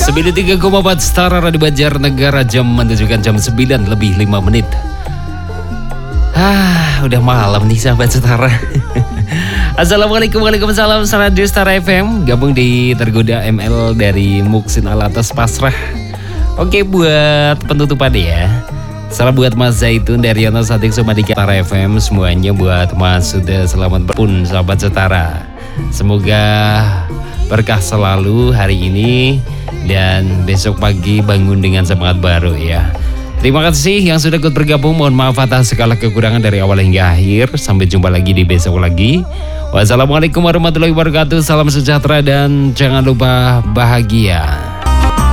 93,4 Setara Radio Banjarnegara, jam menunjukkan jam 9 lebih 5 menit. Udah malam nih sahabat Setara. Assalamualaikum, waalaikumsalam. Radio Setara FM gabung di Tergoda ML dari Muksin Alatas Pasrah. Oke, buat penutupan ya. Salam buat Mas Zaitun dari Yono Sadik Sumadika Setara FM. Semuanya buat Mas Sudah, selamat berpun sahabat Setara. Semoga berkah selalu hari ini dan besok pagi bangun dengan semangat baru ya. Terima kasih yang sudah ikut bergabung. Mohon maaf atas segala kekurangan dari awal hingga akhir. Sampai jumpa lagi di besok lagi. Wassalamualaikum warahmatullahi wabarakatuh. Salam sejahtera dan jangan lupa bahagia.